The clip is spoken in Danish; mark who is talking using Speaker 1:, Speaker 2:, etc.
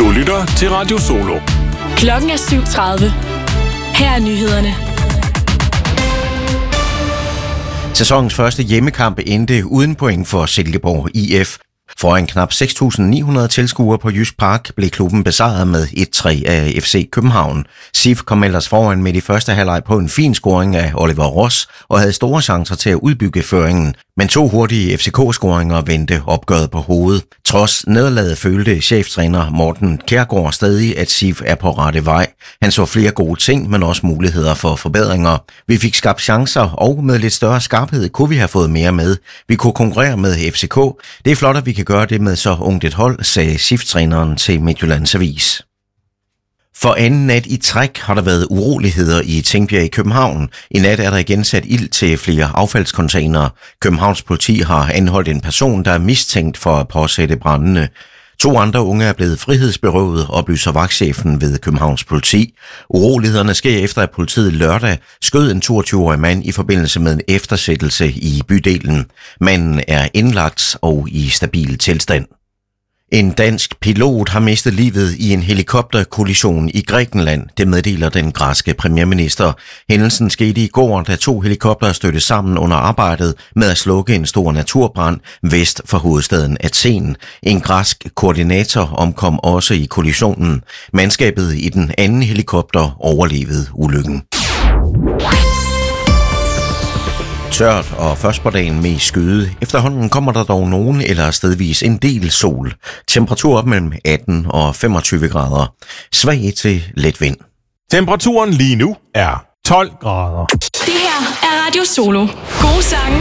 Speaker 1: Du lytter til Radio Solo.
Speaker 2: Klokken er 7:30. Her er nyhederne.
Speaker 3: Sæsonens første hjemmekamp endte uden point for Silkeborg IF. Foran knap 6.900 tilskuere på Jysk Park blev klubben besejret med 1-3 af FC København. SIF kom ellers foran med i første halvleg på en fin scoring af Oliver Ross og havde store chancer til at udbygge føringen. Men 2 hurtige FCK-scoringer vendte opgøret på hovedet. Trods nederlaget følte cheftræner Morten Kjærgaard stadig, at SIF er på rette vej. Han så flere gode ting, men også muligheder for forbedringer. Vi fik skabt chancer, og med lidt større skarphed kunne vi have fået mere med. Vi kunne konkurrere med FCK. Det er flot, at vi kan gøre det med så ungt et hold, sagde SIF-træneren til Midtjyllands Avis. For anden nat i træk har der været uroligheder i Tingbjerg i København. I nat er der igen sat ild til flere affaldscontainere. Københavns politi har anholdt en person, der er mistænkt for at påsætte brændene. 2 andre unge er blevet frihedsberøvet, oplyser vagtchefen ved Københavns politi. Urolighederne sker efter, at politiet lørdag skød en 22-årig mand i forbindelse med en eftersættelse i bydelen. Manden er indlagt og i stabil tilstand. En dansk pilot har mistet livet i en helikopterkollision i Grækenland, det meddeler den græske premierminister. Hændelsen skete i går, da 2 helikoptere stødte sammen under arbejdet med at slukke en stor naturbrand vest for hovedstaden Athen. En græsk koordinator omkom også i kollisionen. Mandskabet i den anden helikopter overlevede ulykken. Tørt og først på dagen med skyde. Efterhånden kommer der dog nogen eller stedvis en del sol. Temperatur op mellem 18 og 25 grader. Svag til let vind.
Speaker 1: Temperaturen lige nu er 12 grader.
Speaker 2: Det her er Radio Solo. Gode sange